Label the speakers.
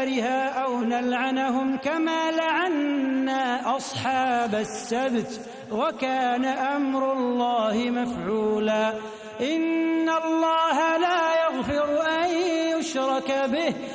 Speaker 1: آثارها أو نلعنهم كما لعنا أصحاب السبت وكان أمر الله مفعولا إن الله لا يغفر أن يشرك به